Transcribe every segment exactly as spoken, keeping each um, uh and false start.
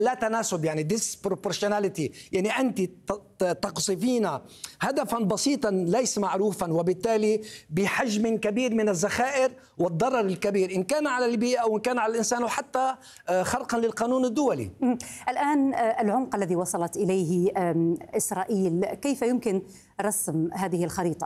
لا تناسب، يعني disproportionality، يعني أنت تقصفين هدفا بسيطا ليس معروفا وبالتالي بحجم كبير من الذخائر والضرر الكبير إن كان على البيئة أو إن كان على الإنسان وحتى خرقا للقانون الدولي. الآن العمق الذي وصلت إليه إسرائيل، كيف يمكن رسم هذه الخريطة؟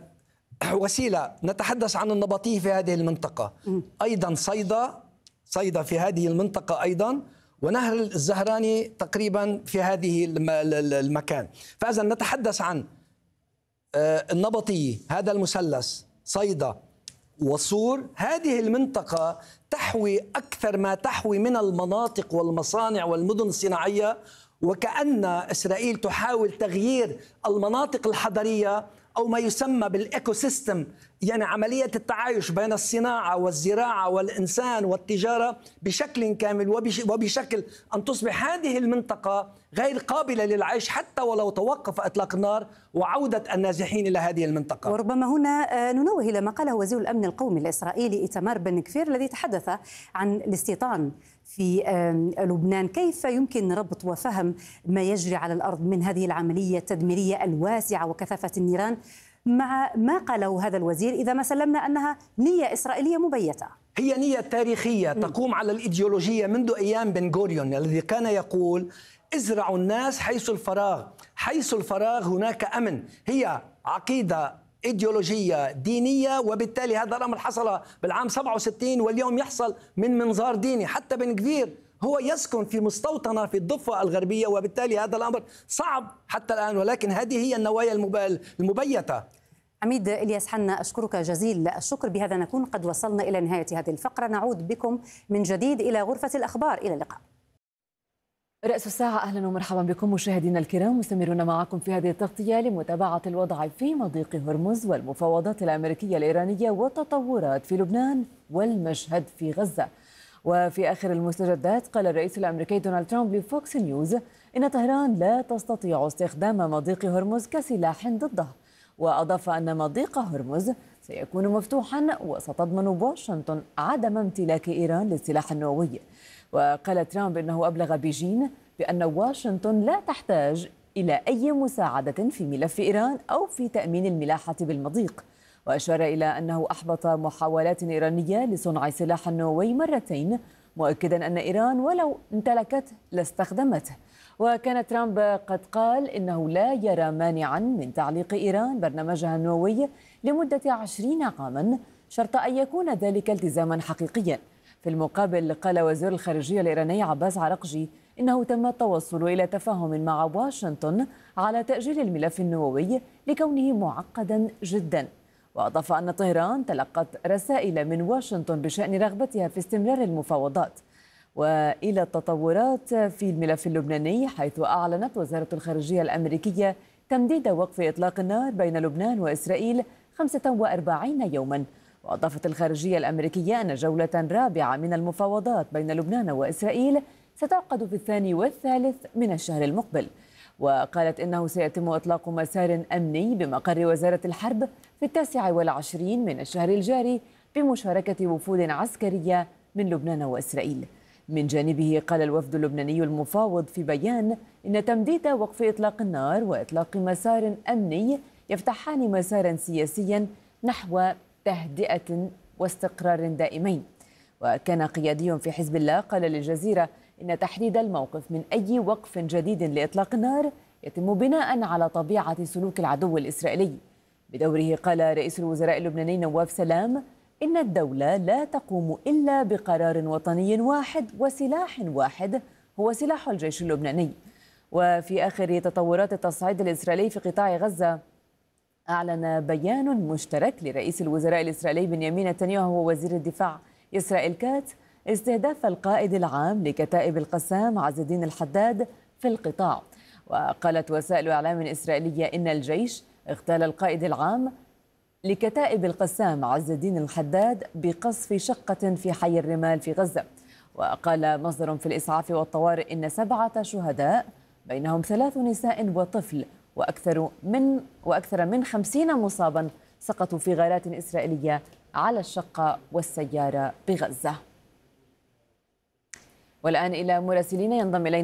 وسيلة نتحدث عن النبطيه في هذه المنطقة، أيضا صيدا صيدا في هذه المنطقة أيضا، ونهر الزهراني تقريبا في هذه المكان. فإذا نتحدث عن النبطية، هذا المثلث، صيدا وصور. هذه المنطقة تحوي أكثر ما تحوي من المناطق والمصانع والمدن الصناعية، وكأن إسرائيل تحاول تغيير المناطق الحضرية أو ما يسمى بالإيكو سيستم، يعني عملية التعايش بين الصناعة والزراعة والإنسان والتجارة بشكل كامل، وبشكل أن تصبح هذه المنطقة غير قابلة للعيش حتى ولو توقف إطلاق النار وعودة النازحين إلى هذه المنطقة. وربما هنا ننوه إلى ما قاله وزير الأمن القومي الإسرائيلي إيتمار بن كفير الذي تحدث عن الاستيطان في لبنان. كيف يمكن ربط وفهم ما يجري على الأرض من هذه العملية التدميرية الواسعة وكثافة النيران مع ما قاله هذا الوزير، إذا ما سلمنا أنها نية إسرائيلية مبيتة؟ هي نية تاريخية تقوم على الإيديولوجية منذ أيام بن غوريون الذي كان يقول: ازرعوا الناس حيث الفراغ، حيث الفراغ هناك أمن. هي عقيدة إيديولوجية دينية، وبالتالي هذا الأمر حصل بالعام سبعة وستين واليوم يحصل من منظار ديني. حتى بن كفير هو يسكن في مستوطنة في الضفة الغربية، وبالتالي هذا الأمر صعب حتى الآن، ولكن هذه هي النوايا المبيتة. عميد إلياس حنا، أشكرك جزيل الشكر. بهذا نكون قد وصلنا إلى نهاية هذه الفقرة، نعود بكم من جديد إلى غرفة الأخبار. إلى اللقاء. رأس الساعة، أهلا ومرحبا بكم مشاهدينا الكرام، مستمرون معكم في هذه التغطية لمتابعة الوضع في مضيق هرمز والمفاوضات الأمريكية الإيرانية والتطورات في لبنان والمشهد في غزة. وفي آخر المستجدات قال الرئيس الأمريكي دونالد ترامب لفوكس نيوز إن طهران لا تستطيع استخدام مضيق هرمز كسلاح ضده، وأضاف أن مضيق هرمز سيكون مفتوحا وستضمن واشنطن عدم امتلاك إيران للسلاح النووي. وقال ترامب إنه أبلغ بيجين بأن واشنطن لا تحتاج إلى أي مساعدة في ملف إيران أو في تأمين الملاحة بالمضيق، وأشار إلى أنه أحبط محاولات إيرانية لصنع سلاح نووي مرتين، مؤكدا أن إيران ولو امتلكته لاستخدمته. وكان ترامب قد قال إنه لا يرى مانعا من تعليق إيران برنامجها النووي لمدة عشرين عاما شرط أن يكون ذلك التزاما حقيقيا. في المقابل قال وزير الخارجية الإيراني عباس عرقجي إنه تم التوصل إلى تفاهم مع واشنطن على تأجيل الملف النووي لكونه معقدا جدا. وأضاف أن طهران تلقت رسائل من واشنطن بشأن رغبتها في استمرار المفاوضات. وإلى التطورات في الملف اللبناني، حيث أعلنت وزارة الخارجية الأمريكية تمديد وقف إطلاق النار بين لبنان وإسرائيل خمسة وأربعين يوما. وأضافت الخارجية الأمريكية أن جولة رابعة من المفاوضات بين لبنان وإسرائيل ستعقد في الثاني والثالث من الشهر المقبل. وقالت إنه سيتم إطلاق مسار أمني بمقر وزارة الحرب في التاسع والعشرين من الشهر الجاري بمشاركة وفود عسكرية من لبنان وإسرائيل. من جانبه قال الوفد اللبناني المفاوض في بيان إن تمديد وقف إطلاق النار وإطلاق مسار أمني يفتحان مسارا سياسيا نحو تهدئة واستقرار دائمين. وكان قيادي في حزب الله قال للجزيرة إن تحديد الموقف من أي وقف جديد لإطلاق النار يتم بناء على طبيعة سلوك العدو الإسرائيلي. بدوره قال رئيس الوزراء اللبناني نواف سلام إن الدولة لا تقوم إلا بقرار وطني واحد وسلاح واحد هو سلاح الجيش اللبناني. وفي آخر تطورات التصعيد الإسرائيلي في قطاع غزة، أعلن بيان مشترك لرئيس الوزراء الإسرائيلي بنيامين نتنياهو ووزير الدفاع إسرائيل كاتس استهداف القائد العام لكتائب القسام عز الدين الحداد في القطاع. وقالت وسائل إعلام إسرائيلية إن الجيش اغتال القائد العام لكتائب القسام عز الدين الحداد بقصف شقة في حي الرمال في غزة. وقال مصدر في الإسعاف والطوارئ إن سبعة شهداء بينهم ثلاث نساء وطفل وأكثر من وأكثر من خمسين مصابا سقطوا في غارات إسرائيلية على الشقة والسيارة بغزة. والآن إلى مراسلين ينضم إلينا